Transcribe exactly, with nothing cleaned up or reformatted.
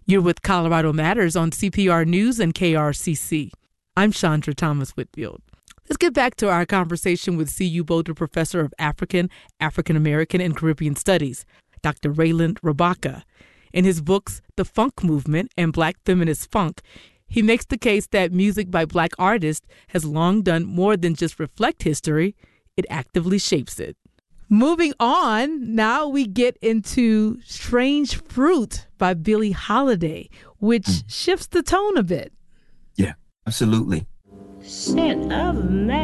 You're with Colorado Matters on C P R News and K R C C. I'm Chandra Thomas Whitfield. Let's get back to our conversation with C U Boulder Professor of African, African American, and Caribbean Studies, Doctor Rayland Rabaka. In his books, The Funk Movement and Black Feminist Funk, he makes the case that music by Black artists has long done more than just reflect history. It actively shapes it. Moving on, now we get into Strange Fruit by Billie Holiday, which mm. shifts the tone a bit. Yeah, absolutely. Scent of man.